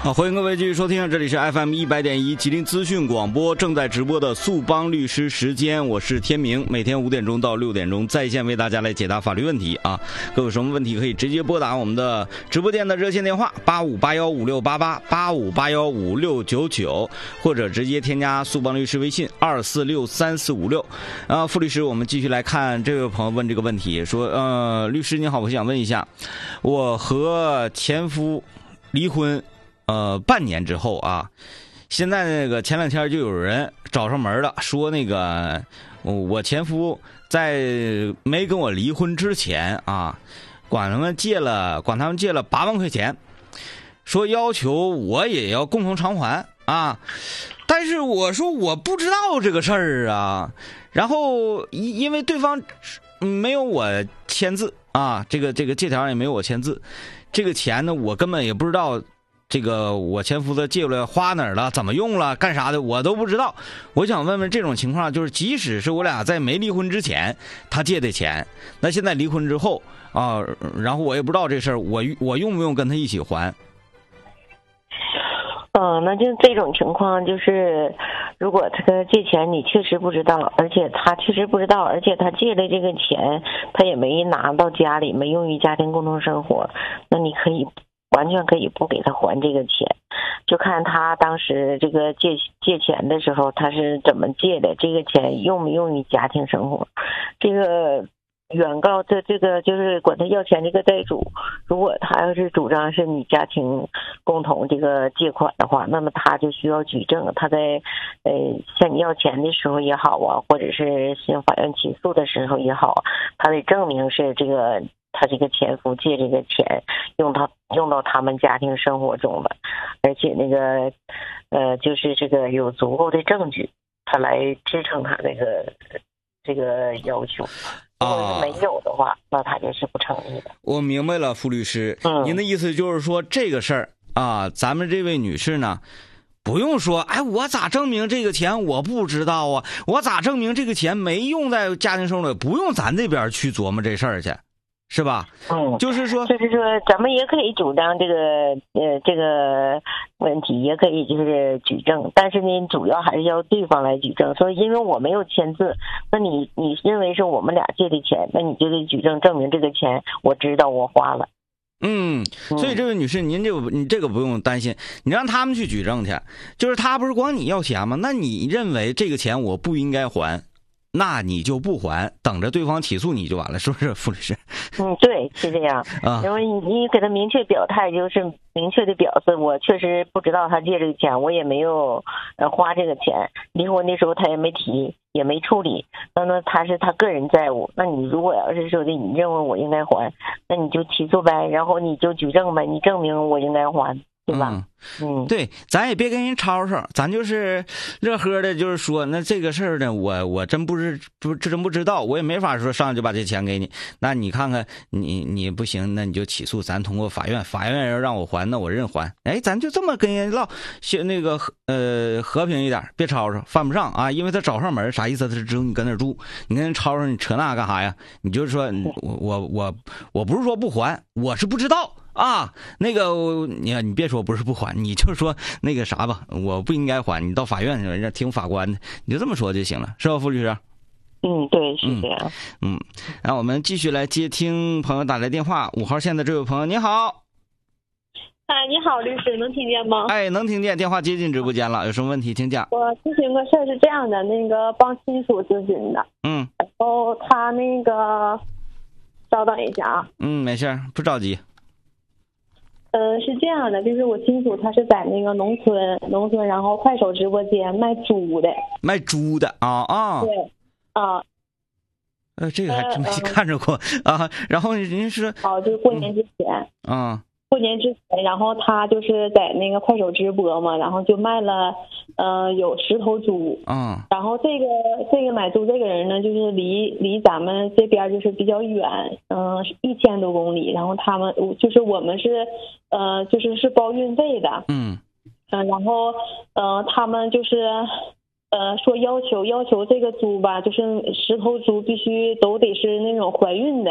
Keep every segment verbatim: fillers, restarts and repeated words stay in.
好，欢迎各位继续收听，这里是 F M 一百点一吉林资讯广播正在直播的速帮律师时间，我是天明，每天五点钟到六点钟在线为大家来解答法律问题啊。各位有什么问题可以直接拨打我们的直播间的热线电话八五八幺五六八八八五八幺五六九九，或者直接添加速帮律师微信二四六三四五六。啊，傅律师，我们继续来看这位朋友问这个问题，说，呃，律师你好，我想问一下，我和前夫离婚。呃，半年之后啊，现在那个前两天就有人找上门了，说那个我前夫在没跟我离婚之前啊，管他们借了管他们借了八万块钱，说要求我也要共同偿还啊。但是我说我不知道这个事儿啊，然后因为对方没有我签字啊，这个这个借条也没有我签字，这个钱呢我根本也不知道。这个我前夫的借过来花哪儿了，怎么用了，干啥的我都不知道。我想问问这种情况，就是即使是我俩在没离婚之前他借的钱，那现在离婚之后啊，然后我也不知道这事儿，我我用不用跟他一起还？ 嗯，那就这种情况，就是如果这个借钱你确实不知道，而且他确实不知道，而且他借的这个钱他也没拿到家里，没用于家庭共同生活，那你可以完全可以不给他还这个钱，就看他当时这个借借钱的时候他是怎么借的，这个钱用没用于家庭生活。这个原告的这个就是管他要钱这个债主，如果他要是主张是你家庭共同这个借款的话，那么他就需要举证，他在呃向你要钱的时候也好啊，或者是向法院起诉的时候也好，他得证明是这个他这个前夫借这个钱用他用到他们家庭生活中了，而且那个呃就是这个有足够的证据他来支撑他这个这个要求。如果是没有的话，那他就是不成立的。 我明白了，傅律师， 嗯， 您的意思就是说这个事儿啊，咱们这位女士呢不用说，哎，我咋证明这个钱我不知道啊？我咋证明这个钱没用在家庭生活？不用咱这边去琢磨这事儿去，是吧？ 嗯， 就是说， 就是说，咱们也可以主张这个呃这个问题，也可以就是举证，但是呢，主要还是要对方来举证。所以，因为我没有签字，那你你认为是我们俩借的钱，那你就得举证证明这个钱我知道我花了。 嗯，所以这位女士，您这个你这个不用担心，你让他们去举证去，就是他不是管你要钱吗？那你认为这个钱我不应该还，那你就不还，等着对方起诉你就完了，是不是，傅律师？ 嗯，对，是这样。 啊， 因为你你给他明确表态，就是明确的表示我确实不知道他借这个钱，我也没有呃花这个钱，离婚的时候他也没提，也没处理，那那他是他个人债务。那你如果要是说的你认为我应该还，那你就起诉呗，然后你就举证呗，你证明我应该还，对吧？嗯嗯，对，咱也别跟人吵吵，咱就是乐呵的，就是说，那这个事儿呢，我我真不是不真不知道，我也没法说上来就把这钱给你。那你看看，你你不行，那你就起诉，咱通过法院，法院要让我还，那我认还。哎，咱就这么跟人唠，先那个呃和平一点，别吵吵，犯不上啊，因为他找上门，啥意思？他是只有你跟那住，你跟人吵吵，你扯那干啥呀？你就是说我我我我不是说不还，我是不知道。啊，那个你你别说不是不还，你就说那个啥吧，我不应该还，你到法院去，人家听法官的，你就这么说就行了，是吧，傅律师？ 嗯，对，是这样。 嗯，然后我们继续来接听朋友打来电话，五号线的这位朋友，你好。 哎，你好，律师，能听见吗？ 哎，能听见，电话接进直播间了，有什么问题请讲。 我咨询个事儿是这样的，那个帮亲属咨询的。 嗯。 然后他那个，稍等一下啊。 嗯，没事，不着急。 呃，是这样的，就是我亲属他是在那个农村，农村，然后快手直播间卖猪的。卖猪的啊啊。 对，啊。 呃，这个还真没看着过、呃、啊。然后您是？ 哦，就是过年之前。 嗯。 过年之前，然后他就是在那个快手直播嘛，然后就卖了，呃，有十头猪。 嗯。 然后这个这个买猪这个人呢，就是离离咱们这边就是比较远，嗯、呃，一千多公里。然后他们就是我们是，呃，就是是包运费的。 嗯。 嗯、呃，然后呃，他们就是，呃，说要求要求这个猪吧，就是十头猪必须都得是那种怀孕的。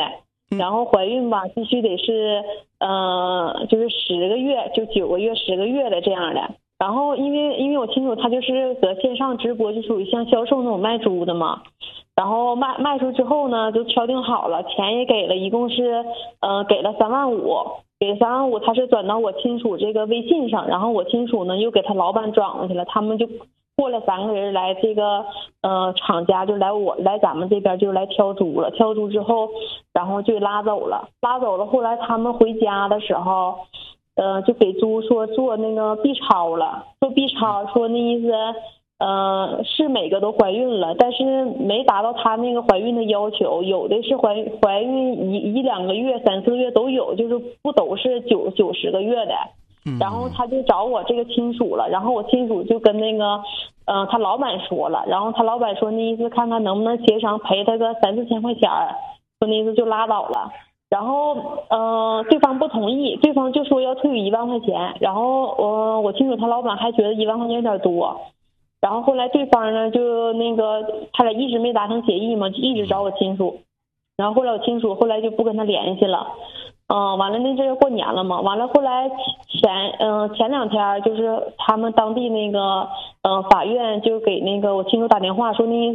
然后怀孕吧必须得是呃就是十个月，就九个月十个月的这样的。然后因为因为我亲属他就是搁线上直播，就属于像销售那种卖猪的嘛。然后卖卖出之后呢，就敲定好了，钱也给了，一共是呃给了三万五，给三万五，他是转到我亲属这个微信上，然后我亲属呢又给他老板转过去了，他们就过了三个人来这个呃厂家，就来我来咱们这边就来挑猪了，挑猪之后，然后就拉走了，拉走了。后来他们回家的时候。呃，就给猪说做那个 B 超了，做 B 超说那意思，呃，是每个都怀孕了，但是没达到他那个怀孕的要求，有的是怀怀孕一一两个月、三四个月都有，就是不都是九九十个月的。然后他就找我这个亲属了，然后我亲属就跟那个，呃，他老板说了，然后他老板说那意思看看能不能协商赔他个三四千块钱，说那意思就拉倒了。然后，呃，对方不同意，对方就说要退一万块钱。然后，呃，我亲属他老板还觉得一万块钱有点多。然后后来对方呢，就那个他俩一直没达成协议嘛，就一直找我亲属。然后后来我亲属后来就不跟他联系了。嗯、呃，完了那阵过年了嘛，完了后来前嗯、呃、前两天就是他们当地那个嗯、呃、法院就给那个我亲属打电话说那。